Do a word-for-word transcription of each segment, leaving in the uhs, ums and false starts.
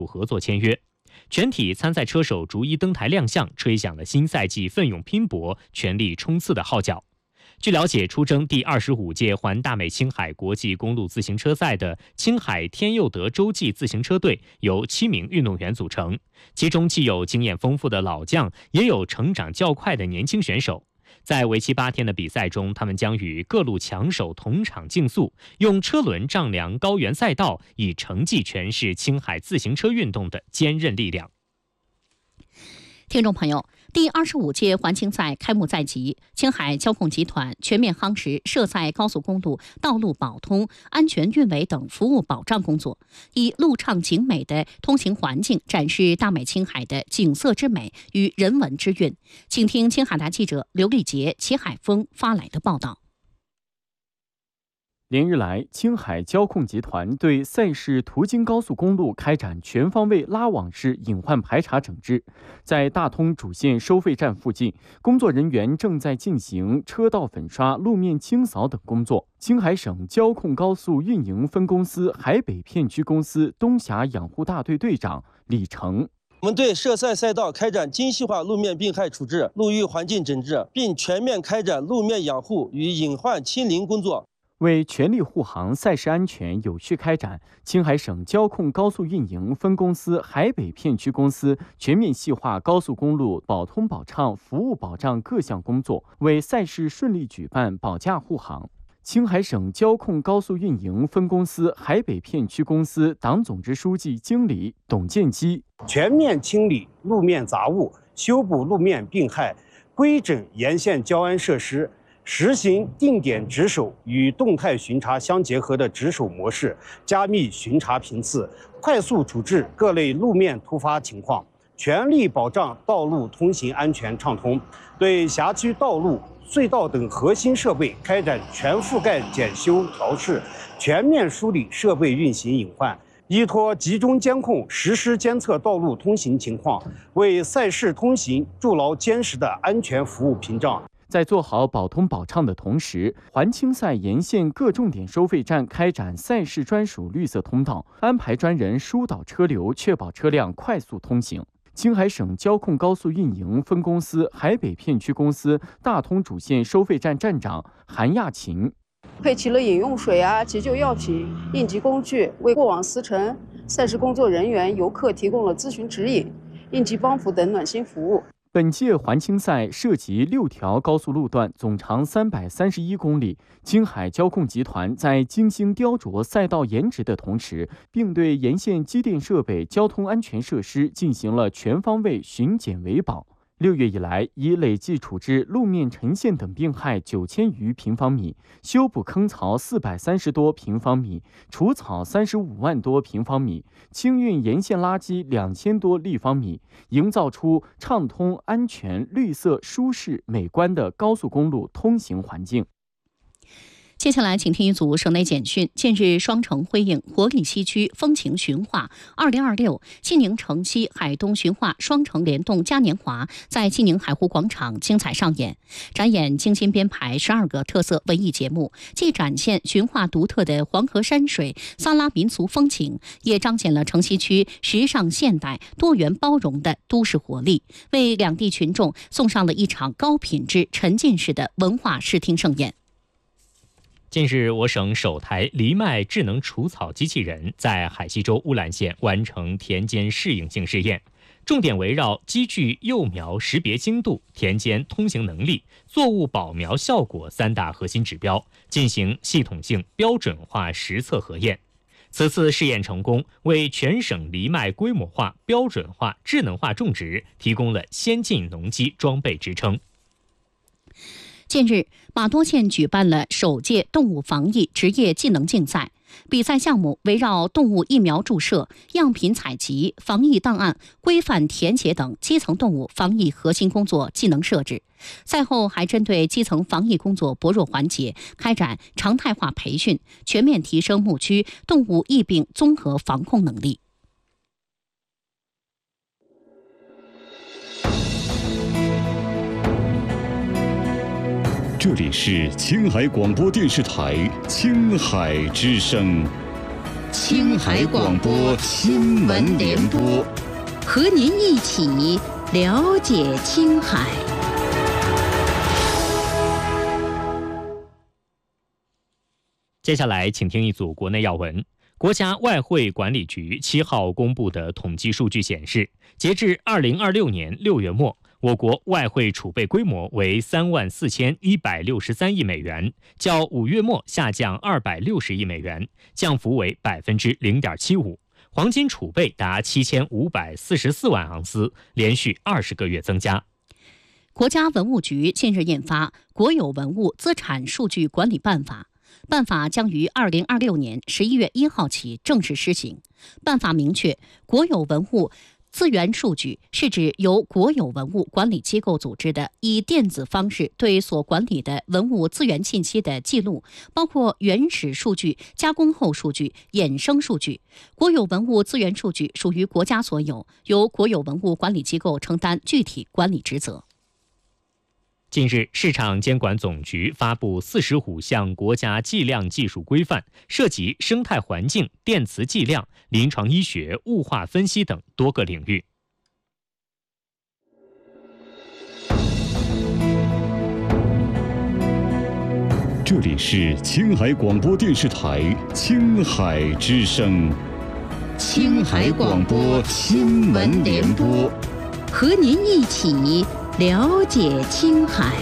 合作签约。全体参赛车手逐一登台亮相，吹响了新赛季奋勇拼搏、全力冲刺的号角。据了解，出征第二十五届环大美青海国际公路自行车赛的青海天佑德洲际自行车队由七名运动员组成，其中既有经验丰富的老将，也有成长较快的年轻选手。在为期八天的比赛中，他们将与各路强手同场竞速，用车轮丈量高原赛道，以成绩诠释青海自行车运动的坚韧力量。 听众朋友，第二十五届环青赛开幕在即，青海交控集团全面夯实涉赛高速公路道路保通、安全运维等服务保障工作，以路畅景美的通行环境展示大美青海的景色之美与人文之韵。请听青海达记者刘丽杰、齐海峰发来的报道。 连日来，青海交控集团对赛事途经高速公路开展全方位拉网式隐患排查整治。在大通主线收费站附近，工作人员正在进行车道粉刷、路面清扫等工作。青海省交控高速运营分公司海北片区公司东峡养护大队队长李成。 我们对涉赛赛道开展精细化路面病害处置、路域环境整治，并全面开展路面养护与隐患清零工作。 为全力护航赛事安全有序开展，青海省交控高速运营分公司海北片区公司全面细化高速公路保通保畅、服务保障各项工作，为赛事顺利举办保驾护航。青海省交控高速运营分公司海北片区公司党总支书记经理董建基： 全面清理路面杂物，修补路面病害，规整沿线交安设施，实行定点值守与动态巡查相结合的值守模式，加密巡查频次，快速处置各类路面突发情况，全力保障道路通行安全畅通。对辖区道路、隧道等核心设备开展全覆盖检修调试，全面梳理设备运行隐患。依托集中监控，实时监测道路通行情况，为赛事通行筑牢坚实的安全服务屏障。 在做好保通保畅的同时，环青赛沿线各重点收费站开展赛事专属绿色通道，安排专人疏导车流，确保车辆快速通行。青海省交控高速运营分公司海北片区公司大通主线收费站站长韩亚琴： 配齐了饮用水啊、急救药品、应急工具，为过往司乘、赛事工作人员、游客提供了咨询指引、应急帮扶等暖心服务。 本届环青赛涉及六条高速路段，总长三百三十一公里。青海交控集团在精心雕琢赛道颜值的同时，并对沿线机电设备、交通安全设施进行了全方位巡检维保。六月以来，已累计处置路面沉陷等病害九千余平方米，修补坑槽四百三十多平方米，除草三十五万多平方米，清运沿线垃圾两千多立方米，营造出畅通、安全、绿色、舒适、美观的高速公路通行环境。 接下来，请听一组省内简讯。近日，双城辉映活力西区风情驯化二零二六西宁城西海东驯化双城联动嘉年华在西宁海湖广场精彩上演，展演精心编排十二个特色文艺节目，既展现驯化独特的黄河山水、撒拉民俗风情，也彰显了城西区时尚现代、多元包容的都市活力，为两地群众送上了一场高品质、沉浸式的文化视听盛宴。 近日，我省首台藜麦智能除草机器人在海西州乌兰县完成田间适应性试验，重点围绕机具幼苗识别精度、田间通行能力、作物保苗效果三大核心指标进行系统性标准化实测核验。此次试验成功，为全省藜麦规模化、标准化、智能化种植提供了先进农机装备支撑。 近日，玛多县举办了首届动物防疫职业技能竞赛。比赛项目围绕动物疫苗注射、样品采集、防疫档案、规范填写等基层动物防疫核心工作技能设置。赛后还针对基层防疫工作薄弱环节开展常态化培训，全面提升牧区动物疫病综合防控能力。 这里是青海广播电视台青海之声。 青海广播新闻联播， 和您一起了解青海。 接下来，请听一组国内要闻。国家外汇管理局七号公布的统计数据显示，截至二零二六年六月末，我国外汇储备规模为三万四千一百六十三亿美元，较五月末下降二百六十亿美元，降幅为百分之零点七五。黄金储备达七千五百四十四万盎司，连续二十个月增加。 国家文物局近日印发《国有文物资产数据管理办法》。办法将于二零二六年十一月一号起正式施行。办法明确，国有文物资源数据是指由国有文物管理机构组织的以电子方式对所管理的文物资源信息的记录，包括原始数据、加工后数据、衍生数据。国有文物资源数据属于国家所有，由国有文物管理机构承担具体管理职责。 近日，市场监管总局发布四十五项国家计量技术规范，涉及生态环境、电磁计量、临床医学、物化分析等多个领域。 这里是青海广播电视台青海之声，青海广播新闻联播， 和您一起了解青海。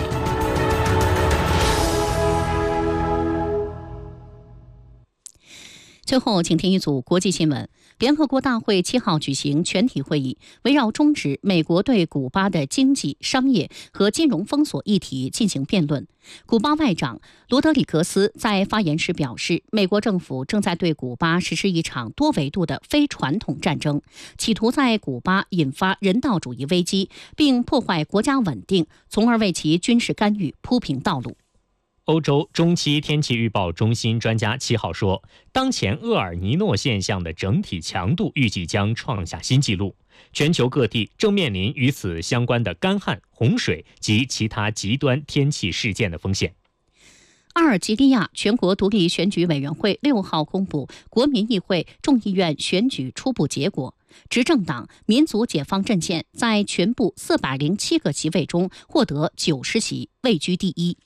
最后，请听一组国际新闻。联合国大会七号举行全体会议，围绕终止美国对古巴的经济、商业和金融封锁议题进行辩论。古巴外长罗德里格斯在发言时表示，美国政府正在对古巴实施一场多维度的非传统战争，企图在古巴引发人道主义危机，并破坏国家稳定，从而为其军事干预铺平道路。 欧洲中期天气预报中心专家七号说，当前厄尔尼诺现象的整体强度预计将创下新纪录，全球各地正面临与此相关的干旱、洪水及其他极端天气事件的风险。 阿尔及利亚全国独立选举委员会六号公布国民议会众议院选举初步结果，执政党民族解放阵线在全部四百零七个席位中获得九十席，位居第一。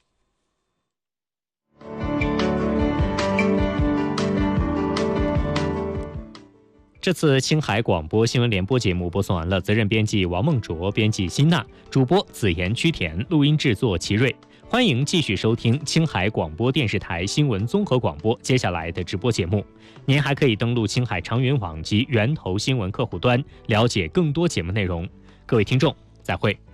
这次青海广播新闻联播节目播送完了，责任编辑王梦卓，编辑辛娜，主播子言曲田，录音制作齐瑞。欢迎继续收听青海广播电视台新闻综合广播接下来的直播节目。您还可以登录青海长云网及源头新闻客户端，了解更多节目内容。各位听众，再会。